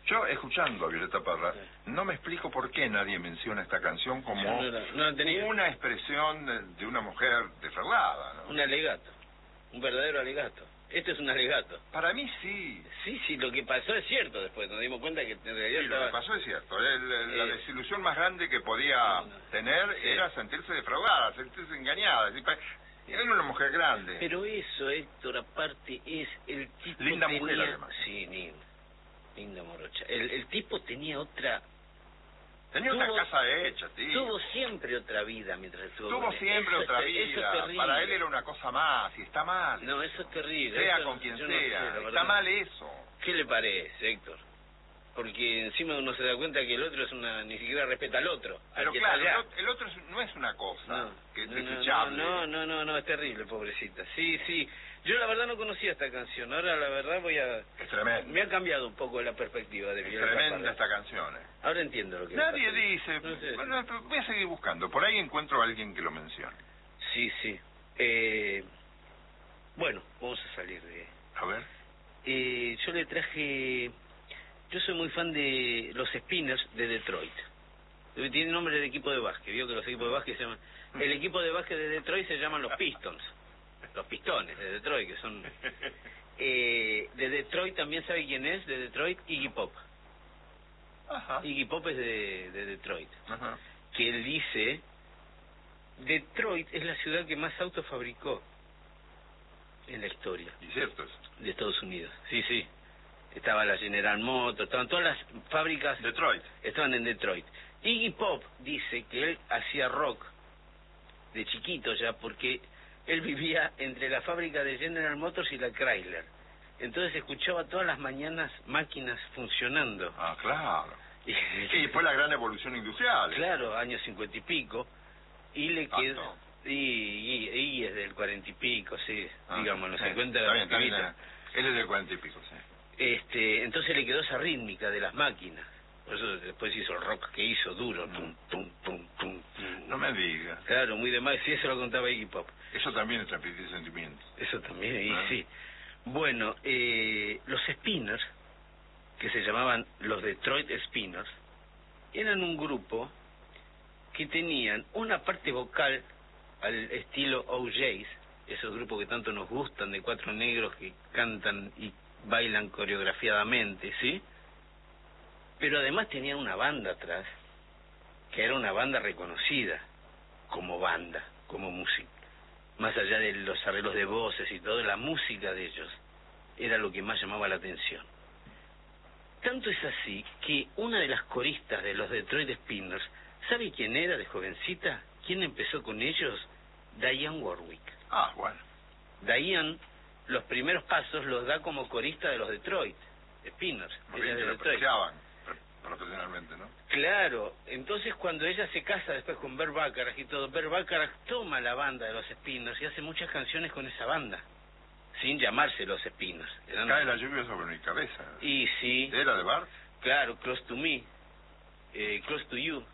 Yo, escuchando a Violeta Parra, no me explico por qué nadie menciona esta canción como una expresión de una mujer desferrada, ¿no? Un alegato, un verdadero alegato. Este es un alegato. Para mí sí. Sí, lo que pasó es cierto después, nos dimos cuenta que en realidad sí, lo que pasó es cierto. La desilusión más grande que podía tener era sentirse defraudada, sentirse engañada. Era una mujer grande. Pero eso, Héctor, aparte, es el tipo... Linda mujer, además. Sí, linda morocha. El tipo tenía otra... Tenía una casa hecha, tío. Tuvo siempre otra vida mientras estuvo... Tuvo siempre otra vida. Para él era una cosa más, y está mal. No, eso es terrible. Sea eso, con quien sea. No sé, está mal eso. ¿Qué le parece, Héctor? Porque encima uno se da cuenta que el otro ni siquiera respeta al otro. Pero claro, el otro no es una cosa desechable. No, es terrible, pobrecita. Sí. Yo la verdad no conocía esta canción. Ahora la verdad Es tremendo. Me ha cambiado un poco la perspectiva de Violeta Parra. Es tremenda esta canción. Ahora entiendo lo que nadie dice. No sé. Bueno, voy a seguir buscando. Por ahí encuentro a alguien que lo mencione. Sí. Bueno, vamos a salir de... A ver. Yo le traje... Yo soy muy fan de los Spinners de Detroit. Tiene nombre de equipo de básquet. Vio que los equipos de básquet se llaman... El equipo de básquet de Detroit se llaman los Pistons. Los Pistones de Detroit, que son... de Detroit también, ¿sabe quién es? De Detroit, Iggy Pop. Ajá. Iggy Pop es de Detroit. Ajá. Que él dice... Detroit es la ciudad que más autos fabricó en la historia. ¿Y cierto eso? De Estados Unidos. Sí. Estaba la General Motors, estaban todas las fábricas... Detroit. Estaban en Detroit. Iggy Pop dice que él hacía rock de chiquito ya, porque él vivía entre la fábrica de General Motors y la Chrysler. Entonces escuchaba todas las mañanas máquinas funcionando. Ah, claro. Y fue la gran evolución industrial. Claro, años 50 y pico. Y le quedó... Y es del 40 y pico, sí. Digamos, los 50... Está bien. Él es del 40 y pico, sí. Entonces le quedó esa rítmica de las máquinas. Por eso después hizo el rock que hizo, duro, tum. No me digas. Claro, muy de más, sí, eso lo contaba Iggy Pop. Eso también es transmitir sentimientos. Eso también, y sí. Bueno, los Spinners, que se llamaban los Detroit Spinners, eran un grupo que tenían una parte vocal al estilo OJs, esos grupos que tanto nos gustan, de cuatro negros que cantan y bailan coreografiadamente, ¿sí? Pero además tenían una banda atrás, que era una banda reconocida como banda, como música. Más allá de los arreglos de voces y todo, la música de ellos era lo que más llamaba la atención. Tanto es así que una de las coristas de los Detroit Spinners, ¿sabe quién era de jovencita? ¿Quién empezó con ellos? Dionne Warwick. Ah, bueno. Dionne, los primeros pasos los da como corista de los Detroit Spinners. Ella de Detroit. Profesionalmente, ¿no? Claro, entonces cuando ella se casa después con Bert Bacharach y todo, Bert Bacharach toma la banda de los Spinners y hace muchas canciones con esa banda, sin llamarse los Spinners. Cae la lluvia sobre mi cabeza. Y sí. ¿Era de Bart? Claro, Close to Me, Close to You.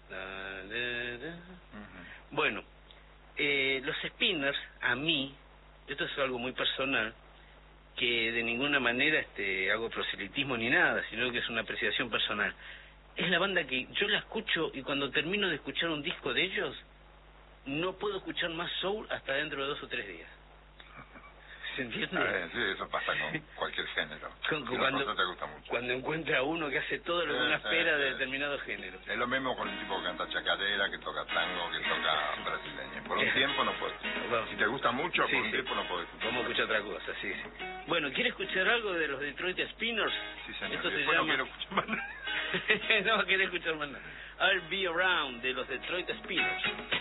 Bueno, los Spinners, a mí, esto es algo muy personal, que de ninguna manera hago proselitismo ni nada, sino que es una apreciación personal. Es la banda que yo la escucho y cuando termino de escuchar un disco de ellos, no puedo escuchar más soul hasta dentro de 2 o 3 días. ¿Se entiende? Sí, eso pasa con cualquier género. Cuando te gusta mucho. Cuando encuentra uno que hace todo lo que uno espera de determinado género. Es lo mismo con el tipo que canta chacarera, que toca tango, que toca brasileño. Por un tiempo no puedes. Si te gusta mucho, por un tiempo no puedes escuchar. Vamos a escuchar otra cosa, sí. Bueno, ¿quiere escuchar algo de los Detroit Spinners? Sí, señor. Esto se llama... no quiero escuchar más nada. No quiere escuchar más nada. I'll Be Around, de los Detroit Spinners.